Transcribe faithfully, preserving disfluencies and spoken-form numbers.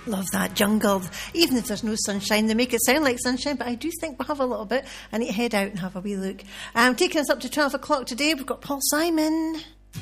Love that jungle. Even if there's no sunshine, they make it sound like sunshine, but I do think we'll have a little bit. I need to head out and have a wee look. Um, taking us up to twelve o'clock today, we've got Paul Simon.